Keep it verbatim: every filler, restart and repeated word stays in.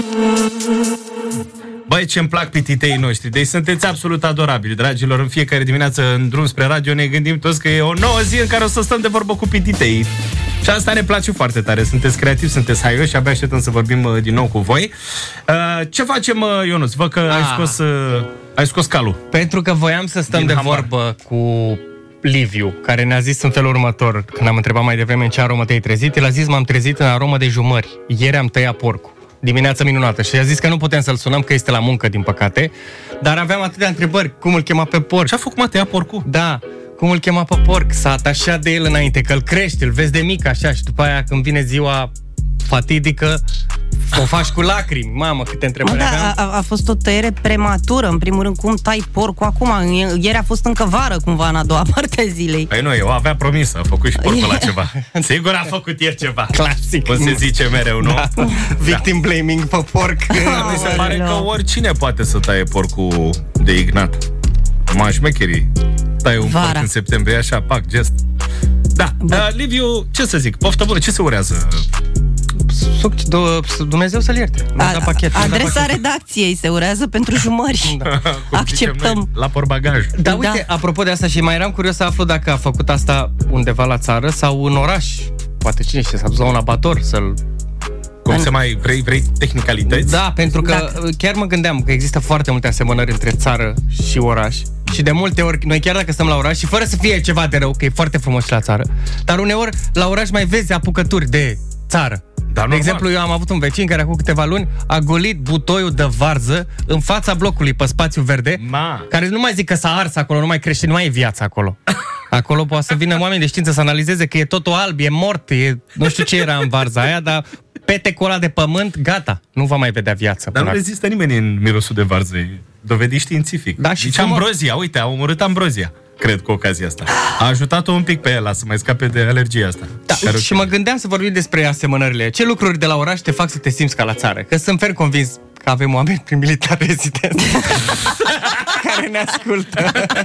Băi, ce-mi plac pititeii noștri. Deci sunteți absolut adorabili, dragilor. În fiecare dimineață în drum spre radio ne gândim toți că e o nouă zi în care o să stăm de vorbă cu pititeii. Și asta ne place foarte tare. Sunteți creativi, sunteți haioși și abia așteptăm să vorbim uh, din nou cu voi. Uh, ce facem, uh, Ionuț? Văd că ah. ai scos uh, ai scos calul. Pentru că voiam să stăm din de hambar. vorbă cu Liviu, care ne-a zis în felul următor. Când am întrebat mai devreme în ce aromă te-ai trezit, el a zis: m-am trezit în aromă de jumări. Ieri am tăiat porcul. Dimineața minunată. Și a zis că nu putem să-l sunăm, că este la muncă, din păcate. Dar aveam atâtea întrebări. Cum îl chema pe porc? Ce-a făcut, mă, tăia porcul? Da. Cum îl chema pe porc? S-a atașat de el înainte, că îl crești, îl vezi de mic așa și după aia când vine ziua fatidică o faci cu lacrimi. Mamă, câte întrebări da, aveam. A, a fost o tăiere prematură. În primul rând, cum tai porcul acum? Ieri a fost încă vară, cumva, în a doua parte a zilei. Păi nu, eu avea promis, a făcut și porcul la ceva. Sigur a făcut el ceva. Clasic. Cum se zice mereu, nu? Da. Victim blaming pe porc. Mi se pare că oricine poate să taie porcul de Ignat. Mașmecherii taie un Vara. porc în septembrie, așa, pac, gest. Da, uh, Liviu, ce să zic, poftă bună, ce se urează? Suc, Dumnezeu să-l ierte. A, pachet, adresa redacției se urează pentru jumări. Da. Acceptăm. Noi, la portbagaj. Da, uite, da. Apropo de asta, și mai eram curios să aflu dacă a făcut asta undeva la țară sau în oraș. Poate cine știe, s-a dus la un abator să-l... Cum se mai vrei, vrei tehnicalități? Da, pentru că Dacă... chiar mă gândeam că există foarte multe asemănări între țară și oraș. Și de multe ori, noi chiar dacă stăm la oraș, și fără să fie ceva de rău, că e foarte frumos și la țară, dar uneori la oraș mai vezi apucături de țară. Dar de exemplu, eu am avut un vecin care acum câteva luni a golit butoiul de varză în fața blocului pe spațiu verde, Ma. care nu mai zic că s-a ars acolo, nu mai crește, nu mai e viață acolo. Acolo poate să vină oameni de știință să analizeze că e totul alb, e mort, e... nu știu ce era în varza aia, dar petecul ăla de pământ, gata, nu va mai vedea viață. Dar nu rezistă nimeni în mirosul de varză, e dovedit științific. Da, și deci frumos. ambrozia, uite, a omorât ambrozia, cred, cu ocazia asta. A ajutat-o un pic pe ela să mai scape de alergia asta. Da, și, și mă gândeam să vorbim despre asemănările. Ce lucruri de la oraș te fac să te simți ca la țară? Că sunt fer convins că avem oameni prin militar rezidenți care ne ascultă.